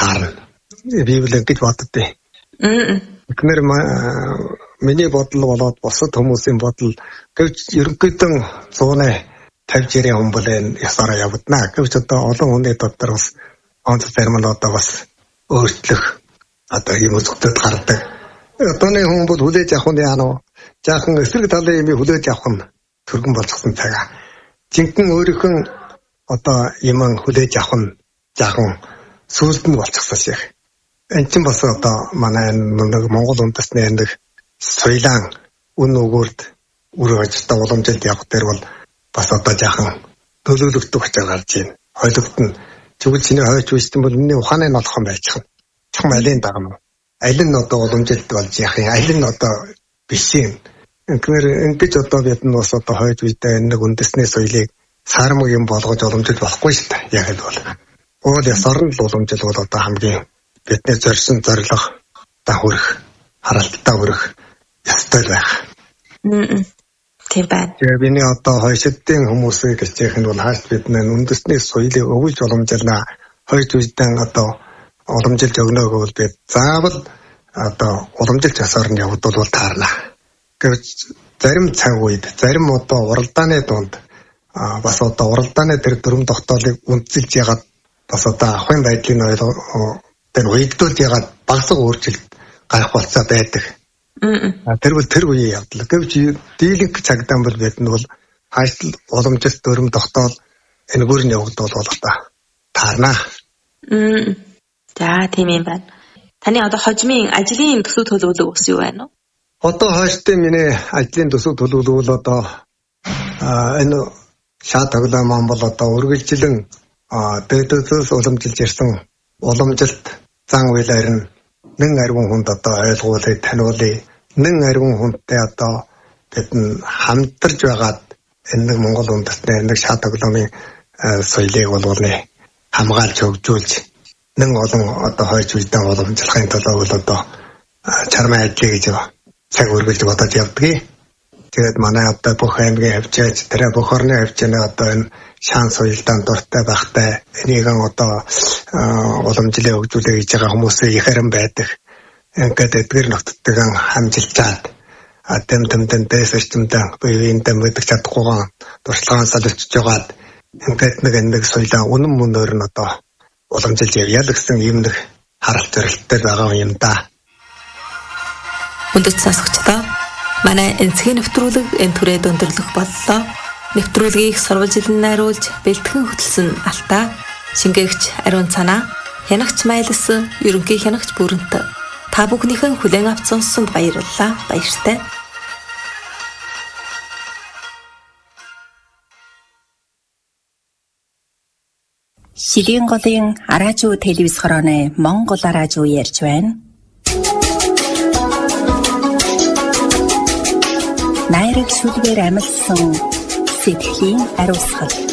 таарна. Библийг гэж боддөө. Тэгэхээр миний бодол болоод босод хүмүүсийн бодол гэвч ерөнхийдөө 150-60 хүн бол ясаараа явагдана. Гэвч одоо олон хүний дотор бас онц зарим нь одоо бас өөрчлөх одоо юм үзэгдэд гардаг. Одооны хүн бол хүлээж авах нь жаахан эсрэг талын юм хүлээж авах нь түргэн болчихсон цагаа. Жинхэнэ өөрийнхөө одоо юм хүлээж авах нь жаахан сүлд нь болчихсон шиг. Энд чинь бас одоо манай нэг Монгол үндэсний нэг соёлын үн өгөөд үргэж та уламжилт явах дээр бол бас одоо жаахан төлөвлөгдөх гэж гарч байна. Ойлгогдно. Тэгвэл чиний хойч үстэн бол миний ухааны нь олох юм байж байгаа. Чухам алин дагна. Алин нь одоо уламжилт болж яах юм. Алин нь одоо биш юм. Ингэж одоо бид нь бас одоо хойч үедээ нэг үндэсний соёлыг сармаг юм болгож уламжилт болохгүй шүү дээ. Яг л бол. Уул ясаар нь уламжил бол одоо хамгийн бидний зорьсон зорилго та хүрэх харалтаа хүрэх ёстой байх. Тийм байна. Тэгээ биний одоо хойшидын хүмүүсийг хичээх нь бол хааш бидний үндэсний соёлыг өвүүлж уламжилна. Хойч үедээ одоо уламжилж өгнө гэвэл бид заавал одоо уламжилж ясаар нь явагдвал таарна. Гэвч зарим цаг үед зарим одоо уралдааны дунд бас одоо уралдааны тэр дүрм тогтоолыг үнэлж ягаад бас одоо ахын байдлын тэр үеддүүл ягаад багсаг өөрчлөлт гарах болцоо байдаг. Тэр бол тэр үеийн явдал. Гэвч дийлэнх цагдаа бол бид нь бол хаашил уламжилт дүрм тогтоол энэгээр нь явагдвал одоо таарна. За тийм юм байна. Таны одоо хожимын ажлын төсөв төлөвлөгөө ус юу байна вэ? Одоо хойштын миний ажлын төсөв төлөвлөгөө бол одоо энэ шат тоглоом маань бол одоо үргэлжлэн дэдээс уламжилж ирсэн уламжилт зан үйлээр нь нэн арвин хүнд одоо ойлгуулъя, таниулъя. Нэн арвин хүнтэй одоо бид нь хамтарч байгаад энэ нэг Монгол үндэстний нэг шат тоглоомын соёлыг боловны хамгаалж хөгжүүлж нэн олон одоо хойч үедээ уламжлахын төлөө бол одоо чармай ажлыг гэж цаг үргэлж бодож явдгийг. Тэгээд манай одоо бүх аймгийн хавчаач тэр бүх орны хавчааны одоо энэ шаан соёлдаа дуртай байхтай энийг одоо уламжлалыг хөгжүүлэх гэж байгаа хүмүүсээ их харин байдаг. Ингээд эдгээр нөхдөдгөө хамжилчаад тэмдэн дэсэрчмдээ биеиндээ мэдэх чадахгүйган туршлагаан салж жагаад ингээд нэг соёлоо үнэн мөнөөр нь одоо уламжилж явъя л гэсэн юм нэг харалт зорилттой байгаа юм да. Хүндэт сонсогчдоо манай энцгийн нэвтрүүлэг энэ түрээд өндөрлөх боллоо. Нэвтрүүлгийг сурвалжилан найруулж бэлтгэн хөтлсөн Алтаа, шингээгч Ариун Цанаа, хянагч Майлс, ерөнхий хянагч Бүрэнт. Та бүхнийхэн хүлээн авч сонссонд баярлалаа. Баяртай. Шилийн голын араажуу телевиз хорооны Монгол араажуу ярьж байна. Найраг шүлгээр амилсан сэтгэлийн ариусгал.